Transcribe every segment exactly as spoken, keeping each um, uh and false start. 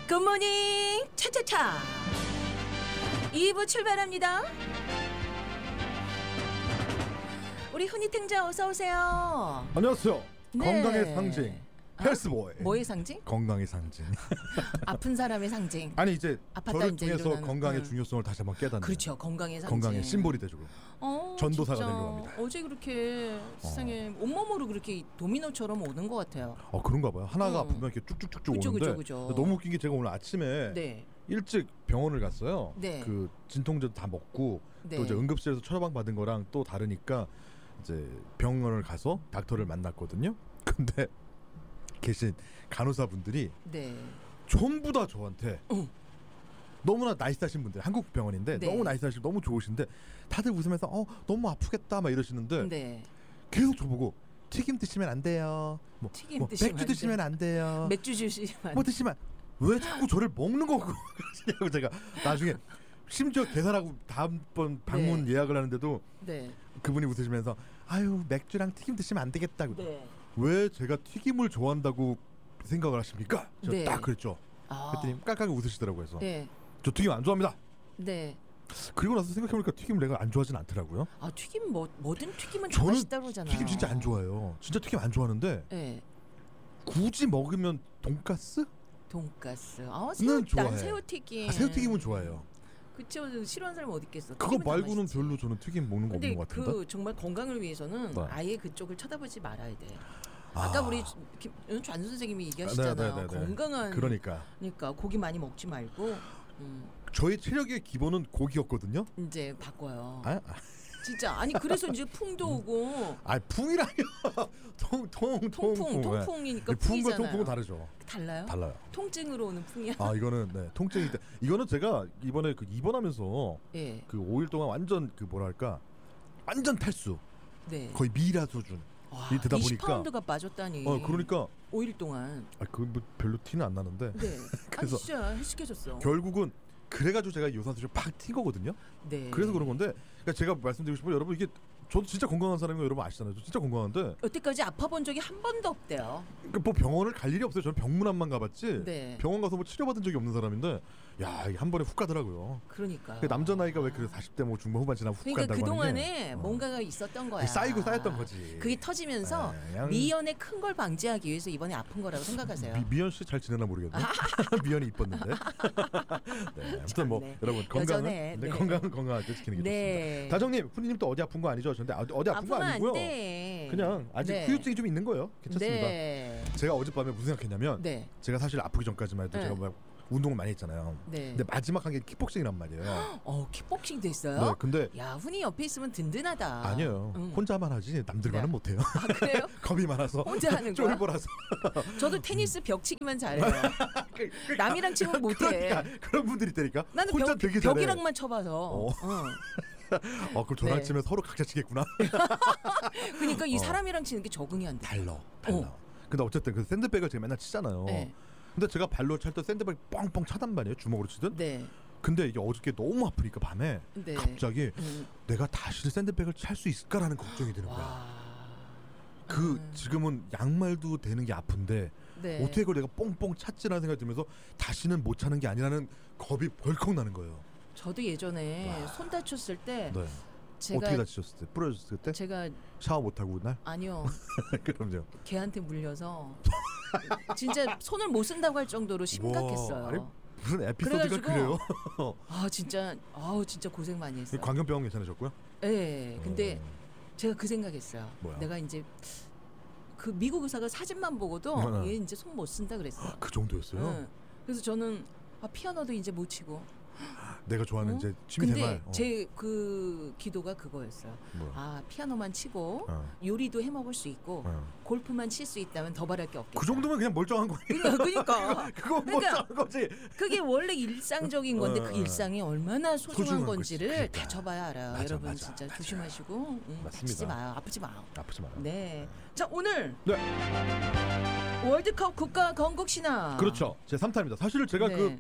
굿모닝 차차차 이 부 출발합니다. 우리 훈이탱자 어서오세요. 안녕하세요. 네. 건강의 상징 헬스보이. 어? 뭐의 상징? 건강의 상징. 아픈 사람의 상징. 아니 이제 아팠다 저를 이제 통해서 일어나는, 건강의 응. 중요성을 다시 한번 깨닫는. 그렇죠. 건강의 상징. 건강의 심볼이 되죠. 어, 전도사가 진짜 되려고 합니다. 어제 그렇게 세상에 어. 온몸으로 그렇게 도미노처럼 오는 것 같아요. 어 그런가 봐요. 하나가 응. 아프면 이렇게 쭉쭉쭉쭉 그쵸, 오는데 그쵸, 그쵸. 너무 웃긴 게 제가 오늘 아침에 네. 일찍 병원을 갔어요. 네. 그 진통제도 다 먹고 네. 또 이제 응급실에서 처방 받은 거랑 또 다르니까 이제 병원을 가서 닥터를 만났거든요. 근데 계신 간호사분들이 네. 전부 다 저한테 어. 너무나 나이스하신 분들, 한국 병원인데 네. 너무 나이스하시고 너무 좋으신데 다들 웃으면서 어 너무 아프겠다 막 이러시는데 네. 계속 저보고 튀김 드시면 안 돼요. 뭐, 튀김 뭐 드시면 맥주 안 드시면 안 돼요. 맥주 주시면 안 뭐 드시면 왜 자꾸 저를 먹는 거고 그러시냐고 제가 나중에 심지어 계산하고 다음번 방문 네. 예약을 하는데도 네. 그분이 웃으시면서 아유 맥주랑 튀김 드시면 안 되겠다고. 네. 왜 제가 튀김을 좋아한다고 생각을 하십니까? 제가 네. 딱 그랬죠. 아. 그랬더니 깔깔 웃으시더라고요. 그래서 네. 저 튀김 안 좋아합니다. 네. 그리고 나서 생각해보니까 튀김을 내가 안 좋아하진 않더라고요. 아 튀김 뭐 뭐든 튀김은 다 저는 맛있다고 그러잖아요. 튀김 진짜 안 좋아해요. 진짜 튀김 안 좋아하는데 네. 굳이 먹으면 돈가스? 돈가스. 아 새우, 좋아해. 난 새우튀김. 아, 새우튀김은 좋아해요. 그쵸. 싫어하는 사람 어디 있겠어. 그거 튀김은 다 말고는 맛있지. 별로 저는 튀김 먹는 거 근데 없는 것 같은데. 그 정말 건강을 위해서는 네. 아예 그쪽을 쳐다보지 말아야 돼. 아. 아까 우리 김, 좌는 선생님이 얘기하시잖아요. 네, 네, 네, 네. 건강한. 그러니까. 그러니까 고기 많이 먹지 말고 음, 저희 체력의 기본은 고기였거든요. 이제 바꿔요. 아, 아. 진짜 아니 그래서 이제 풍도 오고 아 풍이라뇨. 통통통 통풍 통풍이니까 풍과 풍이잖아요. 통풍은 다르죠. 달라요? 달라요. 통증으로 오는 풍이야. 아 이거는 네 통증이 때 이거는 제가 이번에 그 입원하면서 예. 그 오 일 동안 완전 그 뭐랄까 완전 탈수 네. 거의 미라 수준. 와, 이 되다 이십 보니까 파운드가 빠졌다니. 어 그러니까 오 일 동안. 아 그 뭐 별로 티는 안 나는데. 네. 그래서 아니 진짜 헬스케졌어. 결국은 그래가지고 제가 요산수를 팍 튄 거거든요. 네. 그래서 그런 건데 그러니까 제가 말씀드리고 싶은 건 여러분 이게 저도 진짜 건강한 사람인 거 여러분 아시잖아요. 저 진짜 건강한데 여태까지 아파본 적이 한 번도 없대요. 그러니까 뭐 병원을 갈 일이 없어요. 저는 병문안만 가봤지 네. 병원 가서 뭐 치료받은 적이 없는 사람인데 야 이게 한 번에 훅 가더라고요. 그러니까. 그 남자 나이가 왜 그래 사십 대 뭐 중반 후반 지나면 훅 그러니까 간다고 그 하는 게 동안에 어. 뭔가가 있었던 거야. 쌓이고 쌓였던 거지. 그게 터지면서 네, 그냥- 미연의 큰 걸 방지하기 위해서 이번에 아픈 거라고 생각하세요. 미, 미연 씨 잘 지내나 모르겠네. 미연이 이뻤는데. 네, 아무튼 뭐 네. 여러분 건강은 여전해. 네, 네. 건강은 건강하게 지키는 게 네. 좋습니다. 다정님, 훈이님 또 어디 아픈 거 아니죠? 근데 어디, 어디 아픈 거 아프면 아니고요. 안 돼. 그냥 아직 네. 후유증이 좀 있는 거예요. 괜찮습니다. 네. 제가 어젯밤에 무슨 생각했냐면 네. 제가 사실 아프기 전까지만 해도 네. 제가 막 운동을 많이 했잖아요. 네. 근데 마지막 한 게 킥복싱이란 말이에요. 어 킥복싱도 했어요? 네, 근데 야 훈이 옆에 있으면 든든하다. 아니에요. 응. 혼자만 하지 남들과는 네. 못해요. 아 그래요? 겁이 많아서 혼자 하는 거야? 쫄보라서. 저도 테니스 벽치기만 잘해요. 남이랑 치면 못해. 그러니까 그런 분들이 있다니까. 나는 혼자 벽, 되게 잘해. 벽이랑만 쳐봐서. 어. 응. 어 그럼 저랑 네. 치면 서로 각자 치겠구나. 그러니까 이 어. 사람이랑 치는 게 적응이 안 돼. 달라, 달라. 어. 근데 어쨌든 그 샌드백을 제가 맨날 치잖아요. 네. 근데 제가 발로 찰 때 샌드백이 뻥뻥 차단 말이에요. 주먹으로 치든. 네. 근데 이게 어저께 너무 아프니까 밤에 네. 갑자기 음. 내가 다시 샌드백을 찰 수 있을까라는 걱정이 드는 거야. 와. 그 음. 지금은 양말도 되는 게 아픈데 네. 어떻게 그걸 내가 뻥뻥 찼지라는 생각이 들면서 다시는 못 차는 게 아니라는 겁이 벌컥 나는 거예요. 저도 예전에 와. 손 다쳤을 때 네. 제가 어떻게 다치셨을 때? 부러졌을 때? 제가 샤워 못 하고 날? 아니요. 그럼요. 걔한테 물려서 진짜 손을 못 쓴다고 할 정도로 심각했어요. 와, 아니, 무슨 에피소드가 그래가지고 그래요? 아 진짜 아우 진짜 고생 많이 했어요. 광견병원 괜찮으셨고요? 네, 근데 어. 제가 그 생각했어요. 뭐야? 내가 이제 그 미국 의사가 사진만 보고도 어, 어. 얘 이제 손 못 쓴다 그랬어. 그 정도였어요? 응. 그래서 저는 아, 피아노도 이제 못 치고. 내가 좋아하는 어? 이제 취미생활. 근데 제 그 기도가 그거였어요. 뭐야? 아 피아노만 치고 어. 요리도 해 먹을 수 있고 어. 골프만 칠 수 있다면 더 바랄 게 없겠다. 그 정도면 그냥 멀쩡한 거예요. 그러니까, 그러니까. 그거 그러니까 멀쩡한 거지. 그게 원래 일상적인 건데 어, 그 어. 일상이 얼마나 소중한, 소중한 건지를 거지. 그러니까. 다 쳐봐야 알아요. 맞아, 여러분 맞아, 진짜 맞아. 조심하시고 응, 맞습니다. 다치지 마요. 아프지 마요. 아프지 마요. 네. 자 오늘 네. 월드컵 국가 건국 신화. 그렇죠. 제 삼 타입니다. 사실 제가 네. 그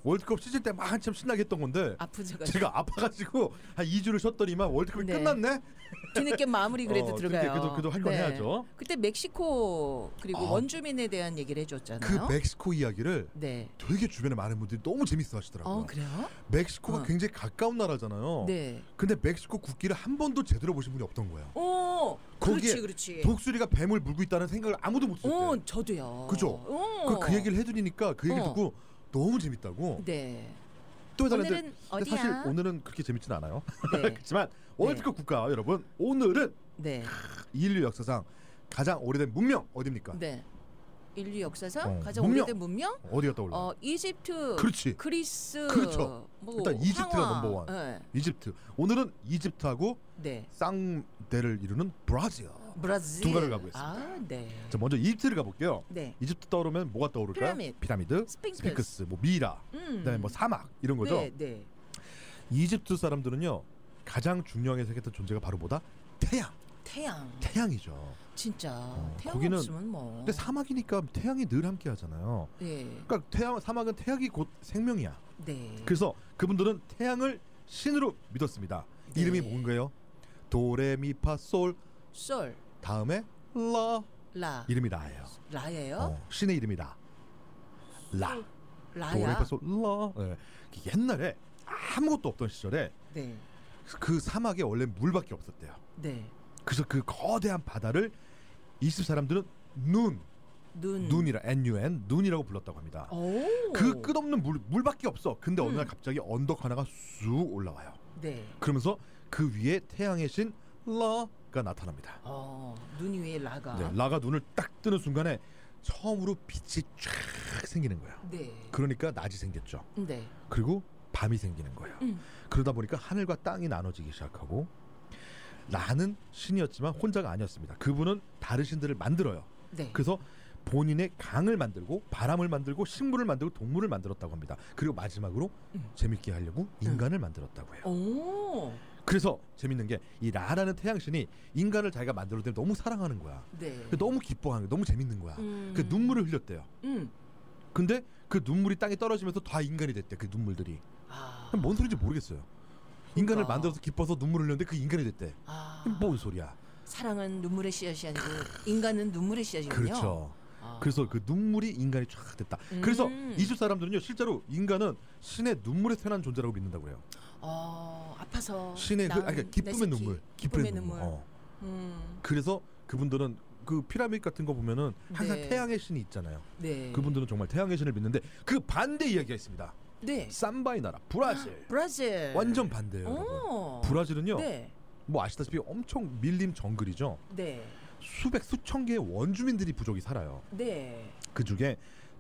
월드컵 시즌 때 막 한참 신나게 했던 건데 아프죠. 제가 아파가지고 한 이 주를 쉬었더니만 월드컵이 네. 끝났네. 뒤늦게 마무리 그래도 어, 들어가요. 그래도 그래도 할 건 네. 해야죠. 그때 멕시코 그리고 아. 원주민에 대한 얘기를 해줬잖아요. 그 멕시코 이야기를 네. 되게 주변에 많은 분들이 너무 재밌어 하시더라고요. 어 그래요? 멕시코가 어. 굉장히 가까운 나라잖아요. 네. 근데 멕시코 국기를 한 번도 제대로 보신 분이 없던 거예요. 오, 거기에 그렇지, 그렇지. 독수리가 뱀을 물고 있다는 생각을 아무도 못 했어요. 오, 저도요. 그죠? 오. 그, 그 얘기를 해드리니까 그 얘기를 어. 듣고 너무 재밌다고 네. 또 해달라는데 오늘은 근데 어디야? 사실 오늘은 그렇게 재밌진 않아요. 네. 그렇지만 월드컵 국가 여러분 오늘은 네. 인류 역사상 가장 오래된 문명 어디입니까? 네. 인류 역사상 어, 가장 문명. 오래된 문명? 어디가 떠올라? 어, 이집트, 그렇지. 그리스, 그렇죠. 뭐 일단 이집트가 황화. 넘버원. 네. 이집트. 오늘은 이집트하고 네. 쌍대를 이루는 브라질. 브라질. 두 가를 가보겠습니다. 아, 네. 자, 먼저 이집트를 가볼게요. 네. 이집트 떠오르면 뭐가 떠오를까요? 피라미드. 피라미드, 스핑크스. 스핑크스, 뭐 미라, 음. 그다음에 뭐 사막 이런 거죠. 네, 네. 이집트 사람들은요 가장 중요하게 생각했던 존재가 바로 뭐다? 태양. 태양. 태양이죠. 진짜 태양 거기는- 없으면 뭐. 근데 사막이니까 태양이 늘 함께 하잖아요. 네. 그러니까 태양 사막은 태양이 곧 생명이야. 네. 그래서 그분들은 태양을 신으로 믿었습니다. 네. 이름이 뭔가요? 도레미파솔 솔, 다음에 라 라. 이름이 라예요. 라예요? 어, 신의 이름이 라. 라. 라야. 도레미파솔 라. 네. 옛날에 아무것도 없던 시절에 네. 그 사막에 원래 물밖에 없었대요. 네. 그래서 그 거대한 바다를 이집 사람들은 눈, 눈. 눈이라 N-U-N 눈이라고 불렀다고 합니다. 오. 그 끝없는 물 물밖에 없어. 근데 어느 날 음. 갑자기 언덕 하나가 쑥 올라와요. 네. 그러면서 그 위에 태양의 신 라가 나타납니다. 어, 눈 위에 라가. 네, 라가 눈을 딱 뜨는 순간에 처음으로 빛이 쫙 생기는 거예요. 네. 그러니까 낮이 생겼죠. 네. 그리고 밤이 생기는 거예요. 음. 그러다 보니까 하늘과 땅이 나눠지기 시작하고 라는 신이었지만 혼자가 아니었습니다. 그분은 다른 신들을 만들어요. 네. 그래서 본인의 강을 만들고 바람을 만들고 식물을 만들고 동물을 만들었다고 합니다. 그리고 마지막으로 음. 재밌게 하려고 인간을 만들었다고 해요. 오. 그래서 재밌는 게 이 라라는 태양신이 인간을 자기가 만들었을 때 너무 사랑하는 거야. 네. 너무 기뻐하는 거야. 너무 재밌는 거야. 음. 그 눈물을 흘렸대요. 음. 근데 그 눈물이 땅에 떨어지면서 다 인간이 됐대. 그 눈물들이. 아. 그럼 뭔 소리인지 모르겠어요. 인간을 그러니까. 만들어서 기뻐서 눈물을 흘렸는데 그 인간이 됐대. 아. 뭔 소리야? 사랑은 눈물의 씨앗이 아니고 인간은 눈물의 씨앗이군요. 그렇죠. 아. 그래서 그 눈물이 인간이 쫙 됐다. 음. 그래서 이집 사람들은요 실제로 인간은 신의 눈물에 태어난 존재라고 믿는다고 해요. 어, 아파서 신의 그, 낳은 아니, 그러니까 기쁨의 내 새끼. 눈물, 기쁨의 기쁨의 눈물. 눈물. 어. 음. 그래서 그분들은 그 피라미드 같은 거 보면은 항상 네. 태양의 신이 있잖아요. 네. 그분들은 정말 태양의 신을 믿는데 그 반대 이야기가 있습니다. 네. 삼바의 나라 브라질. 브라질. 완전 반대예요. 여러분. 오. 브라질은요. 네. 뭐 아시다시피 엄청 밀림 정글이죠. 네. 수백 수천 개의 원주민들이 부족이 살아요. 네. 그 중에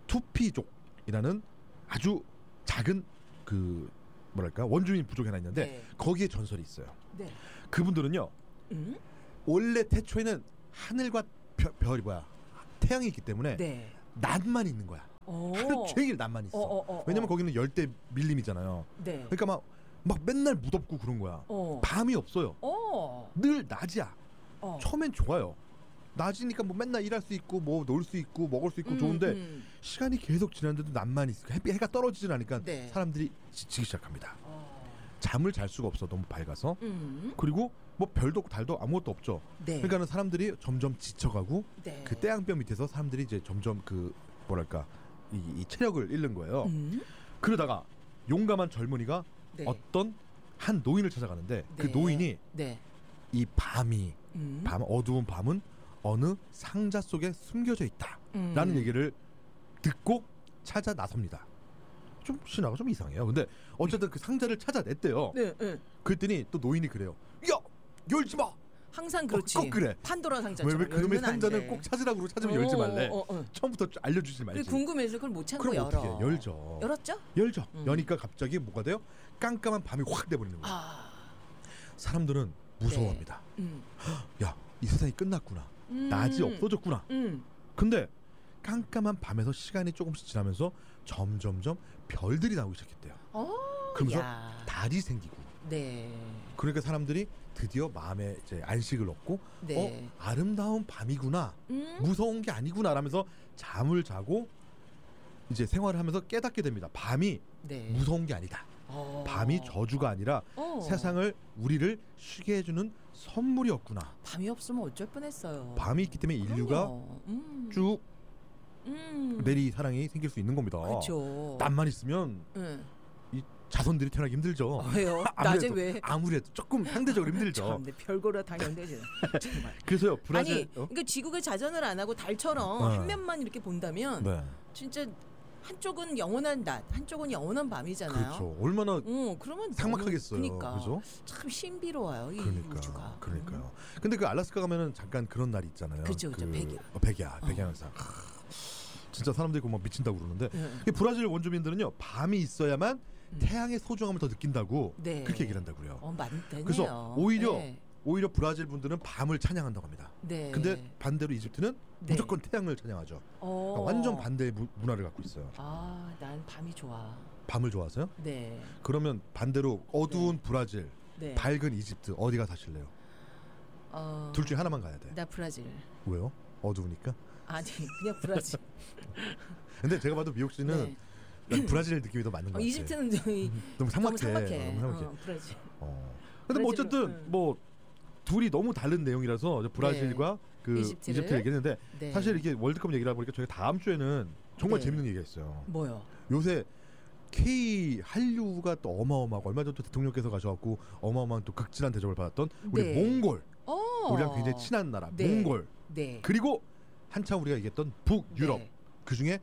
투피족이라는 아주 작은 그 뭐랄까 원주민 부족이 하나 있는데 네. 거기에 전설이 있어요. 네. 그분들은요 음? 원래 태초에는 하늘과 별, 별이 뭐야 태양이 있기 때문에 네. 낮만 있는 거야. 오. 하루 종일 낮만 있어. 어, 어, 어, 왜냐면 어. 거기는 열대 밀림이잖아요. 네. 그러니까 막, 막 맨날 무덥고 그런 거야. 어. 밤이 없어요. 어. 늘 낮이야. 어. 처음엔 좋아요. 낮이니까 뭐 맨날 일할 수 있고 뭐 놀 수 있고 먹을 수 있고 음, 좋은데 음. 시간이 계속 지났는데도 낮만 있어. 햇, 해가 떨어지질 않으니까 네. 사람들이 지치기 시작합니다. 어. 잠을 잘 수가 없어. 너무 밝아서. 음. 그리고 뭐 별도 없고 달도 아무것도 없죠. 네. 그러니까는 사람들이 점점 지쳐가고 네. 그 태양뼈 밑에서 사람들이 이제 점점 그 뭐랄까 이, 이 체력을 잃는 거예요. 음. 그러다가 용감한 젊은이가 네. 어떤 한 노인을 찾아가는데 그 네. 노인이 네. 이 밤이 음. 밤 어두운 밤은 어느 상자 속에 숨겨져 있다라는 음. 얘기를 듣고 찾아 나섭니다. 좀 신화가 좀 이상해요. 근데 어쨌든 그 상자를 찾아냈대요. 네, 네. 그랬더니 또 노인이 그래요. 야 열지 마. 항상 그렇지. 꼭 그래. 판도라 왜 상자처럼 왜 그놈의 열면 안 상자는 돼. 꼭 찾으라고 찾으면 열지 말래. 어, 어, 어. 처음부터 알려주지 말지. 그래, 궁금해서 그걸 못 참고 그럼 열어. 어떻게 해? 열죠. 열었죠? 열죠. 음. 여니까 갑자기 뭐가 돼요? 깜깜한 밤이 확 돼버리는 거예요. 아. 사람들은 무서워합니다. 음. 야, 이 세상이 끝났구나. 음. 낮이 없어졌구나. 음. 근데 깜깜한 밤에서 시간이 조금씩 지나면서 점점점 별들이 나오기 시작했대요. 어. 그러면서 야. 달이 생기고. 네. 그러니까 사람들이 드디어 마음에 이제 안식을 얻고 네. 어 아름다운 밤이구나. 음. 무서운 게 아니구나라면서 잠을 자고 이제 생활을 하면서 깨닫게 됩니다. 밤이 네. 무서운 게 아니다. 어. 밤이 저주가 아니라 어. 세상을 우리를 쉬게 해주는 선물이었구나. 밤이 없으면 어쩔 뻔했어요. 밤이 있기 때문에 인류가 음. 쭉 음. 내리 사랑이 생길 수 있는 겁니다. 그렇죠. 땀만 있으면 응. 이 자손들이 태어나기 힘들죠. 아, 왜요? 낮에 아무래도, 왜? 아무래도 조금 상대적으로 힘들죠. 참, 내 별거라 당연되지. 정말. 그래서요 브라질 아니, 어? 그러니까 지구가 자전을 안 하고 달처럼 네. 한 면만 이렇게 본다면 네. 진짜 한쪽은 영원한 낮, 한쪽은 영원한 밤이잖아요. 그렇죠. 얼마나 어, 그러면 삭막하겠어요. 그러니까 그죠? 참 신비로워요, 이 그러니까, 우주가. 그러니까요. 근데 그 알래스카 가면은 잠깐 그런 날이 있잖아요. 그죠, 그죠. 백야. 어, 백야, 어. 백야현상. 진짜 사람들이 막 미친다고 그러는데 음. 이 브라질 원주민들은요 밤이 있어야만 음. 태양의 소중함을 더 느낀다고 네. 그렇게 얘기를 한다고요. 어, 맞네요. 그래서 오히려 네. 오히려 브라질 분들은 밤을 찬양한다고 합니다. 네. 근데 반대로 이집트는 네. 무조건 태양을 찬양하죠. 어. 그러니까 완전 반대의 무, 문화를 갖고 있어요. 아, 난 밤이 좋아. 밤을 좋아하세요? 네. 그러면 반대로 어두운 네. 브라질, 네. 밝은 이집트 어디가 사실래요? 어. 둘 중에 하나만 가야 돼. 나 브라질. 왜요? 어두우니까? 아니, 그냥 브라질. 근데 제가 봐도 미국 씨는 네. 난 브라질 느낌이 더 맞는 것 어, 같아요. 이집트는 저희 너무 너무 삭막해. 삭막해. 너무 삭막해. 어, 브라질. 어. 근데 뭐 브라질은, 어쨌든 응. 뭐 둘이 너무 다른 내용이라서 이제 브라질과 그 이집트를? 이집트 얘기했는데 네. 사실 이게 월드컵 얘기를 하다 보니까 저희가 다음 주에는 정말 네. 재밌는 얘기가 있어요. 뭐요? 요새 K 한류가 또 어마어마하고 얼마 전에 또 대통령께서 가셔갖고 어마어마한 또 극진한 대접을 받았던 우리 네. 몽골, 어. 우리랑 굉장히 친한 나라 네. 몽골, 네. 그리고 한참 우리가 얘기했던 북유럽, 네. 그 중에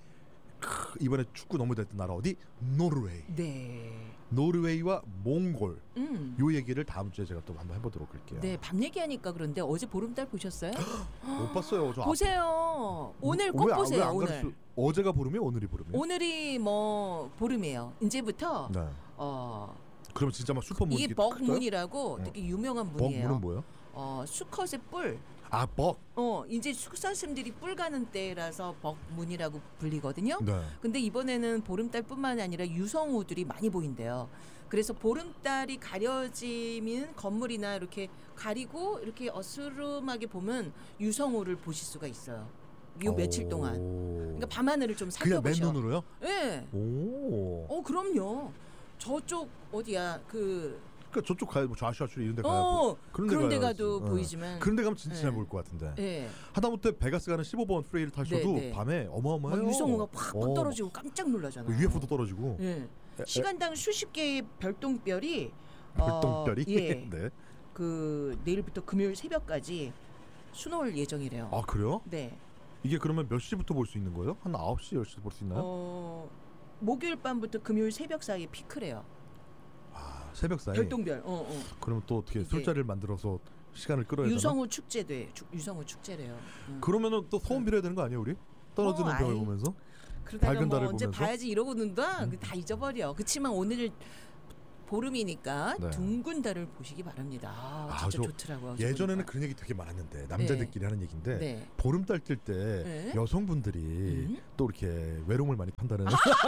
이번에 축구 너무 됐던 나라 어디? 노르웨이. 네. 노르웨이와 몽골 음. 요 얘기를 다음 주에 제가 또 한번 해보도록 할게요. 네, 밤 얘기하니까 그런데 어제 보름달 보셨어요? 못 봤어요. 저 보세요. 오늘 아, 꼭 왜, 안- 보세요. 왜 안 오늘. 가르쳐? 어제가 보름이에요? 오늘이 보름이에요? 오늘이 뭐 보름이에요. 이제부터 네. 어 그러면 진짜 막 슈퍼문 이게 벅문이라고 어. 되게 유명한 문이에요. 벅문은 뭐예요? 어 수컷의 뿔. 아 벅. 어 이제 수사슴들이 뿔 가는 때라서 벅문이라고 불리거든요. 네. 근데 이번에는 보름달뿐만 아니라 유성우들이 많이 보인대요. 그래서 보름달이 가려지면 건물이나 이렇게 가리고 이렇게 어스름하게 보면 유성우를 보실 수가 있어요. 요 며칠 동안. 그러니까 밤하늘을 좀 그냥 살펴보셔. 맨눈으로요? 예. 오. 어 그럼요. 저쪽 어디야 그 그러니까 저쪽 가야 뭐 좌슈아슈 이런 데 가야 어, 그런 그런 데 가야지. 가도 어. 보이지만 그런 데 가면 진짜 네. 잘 보일 것 같은데. 예. 하다못해 베가스 가는 십오 번 프레이를 타셔도 네, 네. 밤에 막 어마어마해요. 유성우가 팍팍 어. 떨어지고 깜짝 놀라잖아요. 유에프오도 떨어지고. 예. 에, 시간당 수십 개의 별똥별이 별똥별이. 어, 예. 네. 그 내일부터 금요일 새벽까지 수놓을 예정이래요. 아 그래요? 네. 이게 그러면 몇 시부터 볼 수 있는 거예요? 한 아홉 시, 열 시 볼 수 있나요? 어, 목요일 밤부터 금요일 새벽 사이에 피크래요. 아, 새벽 사이. 별똥별. 어, 어. 그러면 또 어떻게 이게 술자리를 만들어서 시간을 끌어야 되나? 유성우 축제돼. 주, 유성우 축제래요. 응. 그러면은 또 소원 빌어야 되는 거 아니에요, 우리? 떨어지는 어, 별을 아이. 보면서? 그러다가 밝은 뭐 달을 언제 보면서? 봐야지 이러고 는다. 음. 다 잊어버려. 그치만 오늘 보름이니까 네. 둥근 달을 보시기 바랍니다. 아, 아, 진짜 저 좋더라고요. 예전에는 보니까. 그런 얘기 되게 많았는데 남자들끼리 하는 얘기인데 네. 보름달 뜰 때 네. 여성분들이 음? 또 이렇게 외로움을 많이 판다는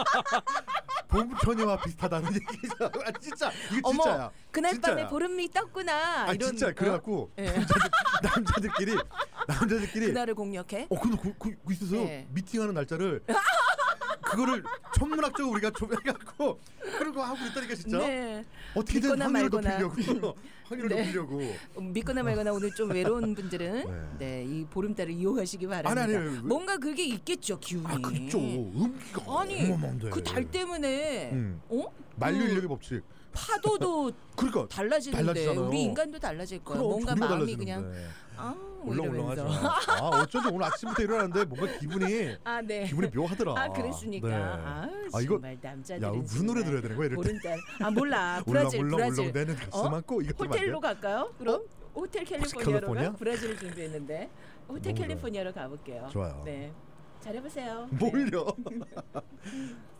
봄처녀와 비슷하다는 얘기죠. 아 진짜 이거 어머, 진짜야. 그날 진짜야. 밤에 보름이 떴구나. 아 이런 진짜 어? 그래갖고 예. 남자들, 남자들끼리 남자들끼리 그날을 공략해. 어 근데 그, 그, 그 있어서 네. 미팅하는 날짜를 그거를 천문학적으로 우리가 좀 해갖고 그러고 하고 있다니까 진짜 네. 어떻게든 믿거나 확률을 말거나. 높이려고 확률을 네. 높이려고 음, 믿거나 말거나 오늘 좀 외로운 분들은 네. 네, 이 보름달을 이용하시기 바랍니다. 아니, 아니, 아니. 뭔가 그게 있겠죠, 기운이. 아 그죠 음기가 아니, 어마어마한데 그 달 때문에 음. 어? 만류 그 인력의 법칙 파도도 그러니까 달라지는데 달라지잖아요. 우리 인간도 달라질 거예요. 그럼 뭔가 종류가 마음이 달라지는데. 그냥 아, 울렁울렁하죠. 이러면서. 아 어쩐지 오늘 아침부터 일어났는데 뭔가 기분이 아, 네. 기분이 묘하더라. 아, 그랬으니까. 네. 아, 아, 이거- 정말 남자들은 야 무슨 노래 들어야 되는 거야 이럴 때 보름달. 아, 몰라. 브라질, 울렁울렁 브라질. 울렁 내는 달수 많고 이거 들으면 안 호텔로 돼요? 갈까요? 그럼 호텔 캘리포니아로 캘리포니아? 가? 브라질을 준비했는데 호텔 너무 캘리포니아로 가볼게요. 좋아요. 네, 잘해보세요. 뭘요?